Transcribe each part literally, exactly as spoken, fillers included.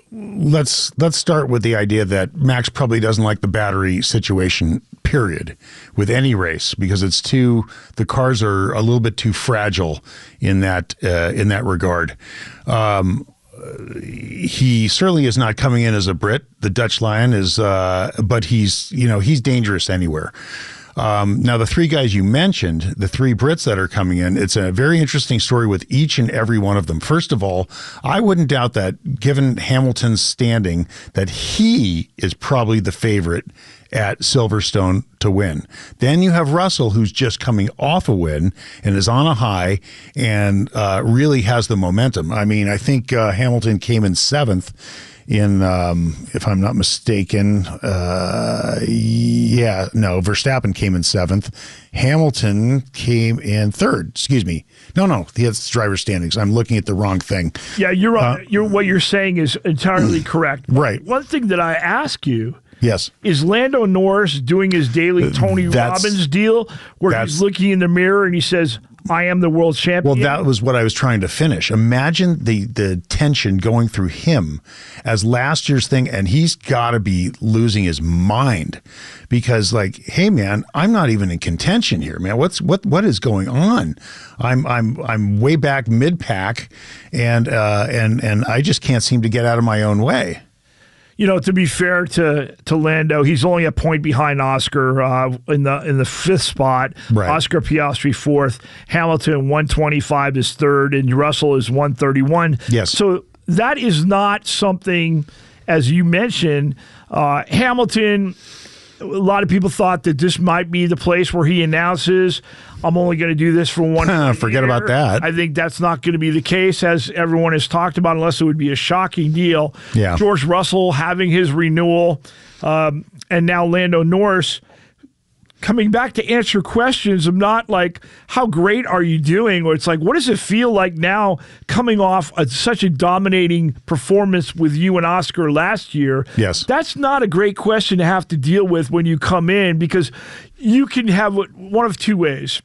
let's let's start with the idea that Max probably doesn't like the battery situation, period, with any race, because it's too the cars are a little bit too fragile in that uh, in that regard. Um, he certainly is not coming in as a Brit. The Dutch Lion is, uh, but he's you know he's dangerous anywhere. Um, now, the three guys you mentioned, the three Brits that are coming in, it's a very interesting story with each and every one of them. First of all, I wouldn't doubt that, given Hamilton's standing, that he is probably the favorite at Silverstone to win. Then you have Russell, who's just coming off a win and is on a high and uh, really has the momentum. I mean, I think uh, Hamilton came in seventh. In, um, if I'm not mistaken, uh, yeah, no, Verstappen came in seventh. Hamilton came in third. Excuse me. No, no, that's driver standings. I'm looking at the wrong thing. Yeah, you're uh, you're what you're saying is entirely correct. Right. One thing that I ask you. Yes. Is Lando Norris doing his daily Tony that's, Robbins deal where he's looking in the mirror and he says, I am the world champion? Well, that was what I was trying to finish. Imagine the the tension going through him as last year's thing, and he's got to be losing his mind because, like, hey, man, I'm not even in contention here, man. What's what what is going on? I'm I'm I'm way back mid pack, and uh, and and I just can't seem to get out of my own way. You know, to be fair to to Lando, he's only a point behind Oscar uh, in the in the fifth spot. Right. Oscar Piastri fourth, Hamilton one twenty-five is third, and Russell is one thirty-one. Yes. So that is not something, as you mentioned, uh, Hamilton. A lot of people thought that this might be the place where he announces, I'm only going to do this for one Forget year. about that. I think that's not going to be the case, as everyone has talked about, unless it would be a shocking deal. Yeah. George Russell having his renewal, um, and now Lando Norris coming back to answer questions of not like, how great are you doing? Or it's like, what does it feel like now coming off a, such a dominating performance with you and Oscar last year? Yes. That's not a great question to have to deal with when you come in, because you can have one of two ways.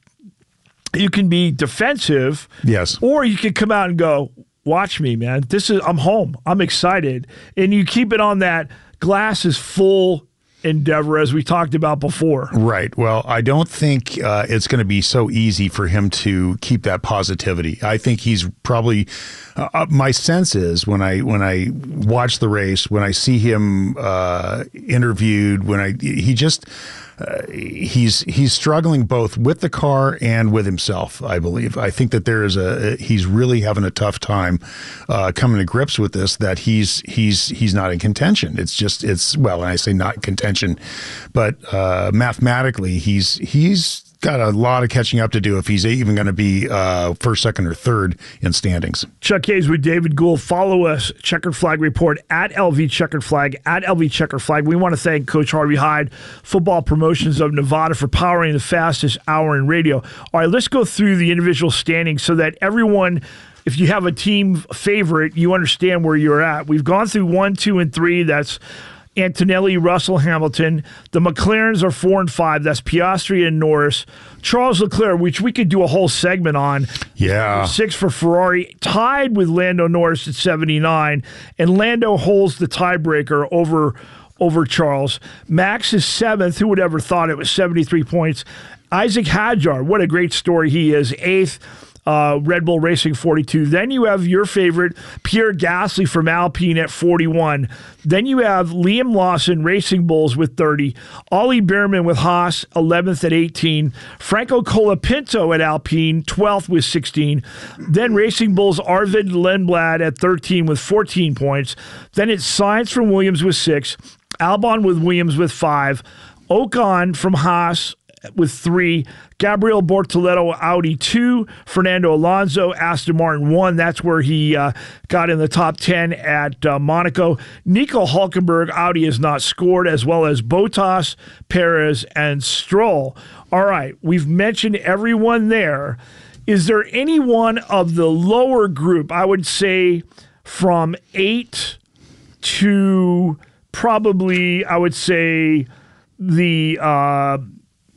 You can be defensive. Yes. Or you can come out and go, watch me, man. This is, I'm home. I'm excited. And you keep it on that glass is full endeavor, as we talked about before. Right. Well, I don't think uh, it's going to be so easy for him to keep that positivity. I think he's probably. Uh, my sense is when I when I watch the race, when I see him uh, interviewed, when I he just. Uh, he's he's struggling both with the car and with himself, I believe. I think that there is a he's really having a tough time uh, coming to grips with this, that he's he's he's not in contention. It's just it's well, and I say not in contention, but uh, mathematically he's he's got a lot of catching up to do if he's even going to be uh, first, second, or third in standings. Chuck Hayes with David Gould. Follow us, Checkered Flag Report, at L V Checkered Flag, at L V Checkered Flag. We want to thank Coach Harvey Hyde, Football Promotions of Nevada, for powering the fastest hour in radio. All right, let's go through the individual standings so that everyone, if you have a team favorite, you understand where you're at. We've gone through one, two, and three. That's Antonelli, Russell, Hamilton. The McLarens are four and five. That's Piastri and Norris. Charles Leclerc, which we could do a whole segment on. Yeah. Six for Ferrari, tied with Lando Norris at seventy-nine. And Lando holds the tiebreaker over, over Charles. Max is seventh. Who would ever thought it was seventy-three points? Isaac Hadjar, what a great story he is. Eighth. Uh, Red Bull Racing forty-two. Then you have your favorite, Pierre Gasly from Alpine at forty-one. Then you have Liam Lawson, Racing Bulls with thirty. Ollie Behrman with Haas, eleventh at eighteen. Franco Colapinto at Alpine, twelfth with sixteen. Then Racing Bulls Arvid Lundblad at thirteen with fourteen points. Then it's Sainz from Williams with six. Albon with Williams with five. Ocon from Haas with three. Gabriel Bortoleto, Audi, two. Fernando Alonso, Aston Martin, one. That's where he uh, got in the top ten at uh, Monaco. Nico Hulkenberg, Audi has not scored, as well as Bottas, Perez, and Stroll. All right, we've mentioned everyone there. Is there anyone of the lower group, I would say from eight to probably, I would say, the... Uh,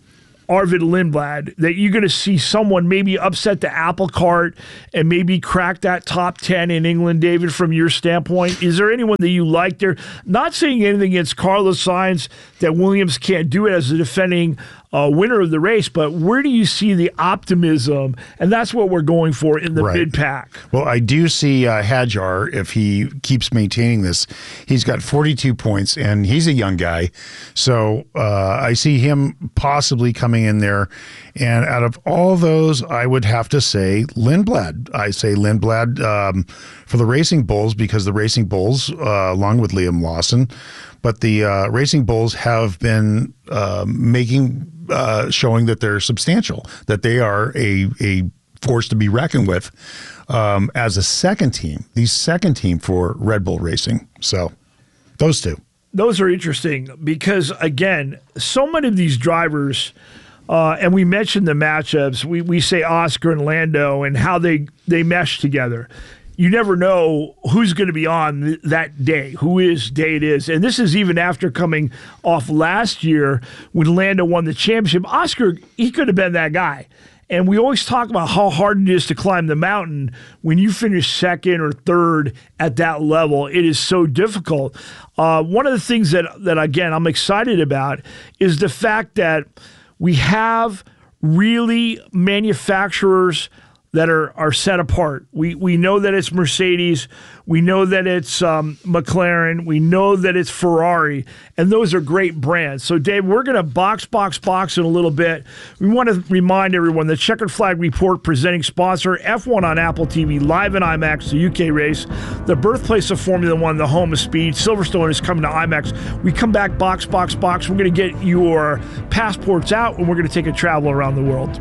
Arvid Lindblad, that you're going to see someone maybe upset the apple cart and maybe crack that top ten in England, David, from your standpoint? Is there anyone that you like there? Not saying anything against Carlos Sainz that Williams can't do it as a defending uh, winner of the race, but where do you see the optimism? And that's what we're going for in the right. mid-pack. Well, I do see uh, Hadjar, if he keeps maintaining this, he's got forty-two points, and he's a young guy. So uh, I see him possibly coming in there. And out of all those, I would have to say Lindblad. I say Lindblad um, for the Racing Bulls, because the Racing Bulls, uh, along with Liam Lawson, but the uh, Racing Bulls have been uh, making, uh, showing that they're substantial, that they are a, a force to be reckoned with um, as a second team, the second team for Red Bull Racing. So those two. Those are interesting because, again, so many of these drivers, uh, and we mentioned the matchups, we, we say Oscar and Lando and how they, they mesh together. You never know who's going to be on th- that day, who is day it is. And this is even after coming off last year when Lando won the championship. Oscar, he could have been that guy. And we always talk about how hard it is to climb the mountain. When you finish second or third at that level, it is so difficult. Uh, one of the things that, that, again, I'm excited about is the fact that we have really manufacturers that are, are set apart. We we know that it's Mercedes. We know that it's um, McLaren. We know that it's Ferrari. And those are great brands. So, Dave, we're going to box, box, box in a little bit. We want to remind everyone the Checkered Flag Report presenting sponsor, F one on Apple T V, live in IMAX, the U K race, the birthplace of Formula One, the home of speed. Silverstone is coming to IMAX. We come back, box, box, box. We're going to get your passports out, and we're going to take a travel around the world.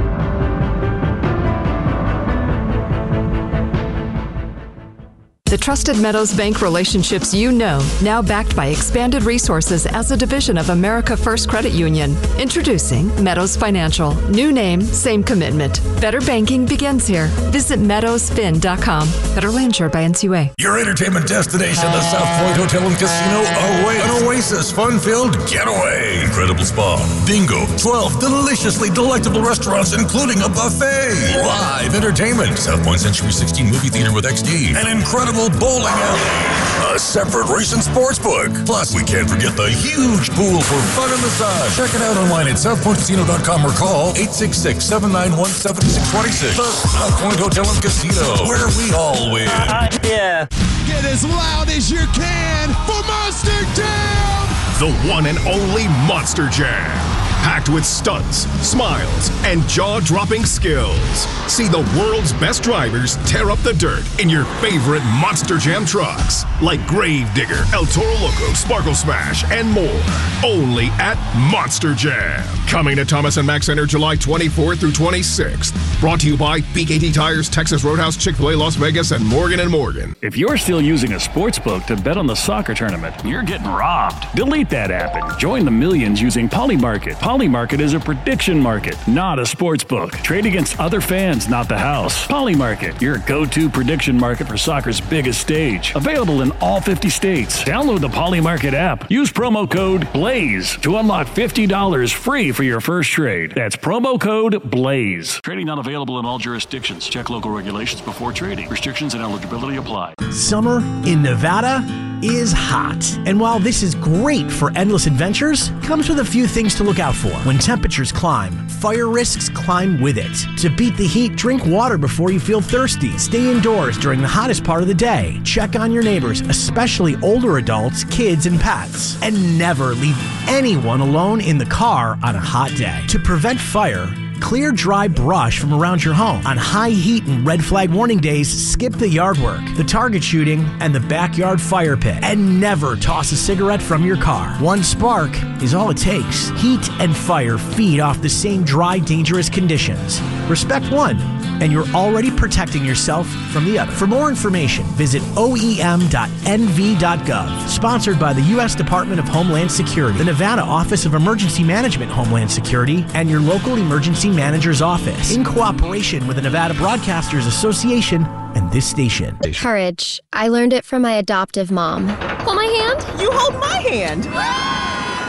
The trusted Meadows Bank relationships you know, now backed by expanded resources as a division of America First Credit Union. Introducing Meadows Financial. New name, same commitment. Better banking begins here. Visit meadows fin dot com. Federally insured by N C U A. Your entertainment destination, the South Point Hotel and Casino, awaits an oasis fun-filled getaway. Incredible spa, bingo, twelve deliciously delectable restaurants, including a buffet. Live entertainment, South Point Century sixteen movie theater with X D. An incredible bowling alley, a separate racing sports book. Plus, we can't forget the huge pool for fun and massage. Check it out online at south point casino dot com or call eight six six, seven nine one, seven six two six. The South Point Hotel and Casino, where we all win. Uh, yeah. Get as loud as you can for Monster Jam! The one and only Monster Jam. Packed with stunts, smiles, and jaw-dropping skills. See the world's best drivers tear up the dirt in your favorite Monster Jam trucks, like Gravedigger, El Toro Loco, Sparkle Smash, and more. Only at Monster Jam. Coming to Thomas and Mack Center July twenty-fourth through twenty-sixth. Brought to you by B K T Tires, Texas Roadhouse, Chick-fil-A Las Vegas, and Morgan and Morgan. If you're still using a sports book to bet on the soccer tournament, you're getting robbed. Delete that app and join the millions using Polymarket. Polymarket is a prediction market, not a sports book. Trade against other fans, not the house. Polymarket, your go-to prediction market for soccer's biggest stage. Available in all fifty states. Download the Polymarket app. Use promo code BLAZE to unlock fifty dollars free for your first trade. That's promo code BLAZE. Trading not available in all jurisdictions. Check local regulations before trading. Restrictions and eligibility apply. Summer in Nevada is hot. And while this is great for endless adventures, comes with a few things to look out for. When temperatures climb, fire risks climb with it. To beat the heat, drink water before you feel thirsty. Stay indoors during the hottest part of the day. Check on your neighbors, especially older adults, kids, and pets. And never leave anyone alone in the car on a hot day. To prevent fire, clear dry brush from around your home. On high heat and red flag warning days, skip the yard work, the target shooting, and the backyard fire pit. And never toss a cigarette from your car. One spark is all it takes. Heat and fire feed off the same dry, dangerous conditions. Respect one, and you're already protecting yourself from the other. For more information, visit O E M dot N V dot gov. Sponsored by the U S Department of Homeland Security, the Nevada Office of Emergency Management Homeland Security, and your local emergency manager's office, in cooperation with the Nevada Broadcasters Association and this station. Courage. I learned it from my adoptive mom. Hold my hand. You hold my hand.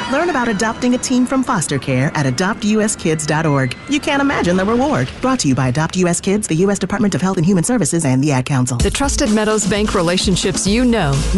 Learn about adopting a teen from foster care at adopt u s kids dot org. You can't imagine the reward. Brought to you by Adopt U S Kids, the U S Department of Health and Human Services, and the Ad Council. The trusted Meadows Bank relationships you know.